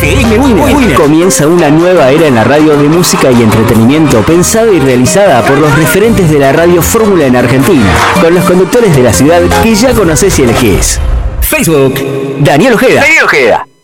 FM Comienza una nueva era en la radio de música y entretenimiento pensada y realizada por los referentes de la radio fórmula en Argentina, con los conductores de la ciudad que ya conocés y elegís. Facebook, Daniel Ojeda.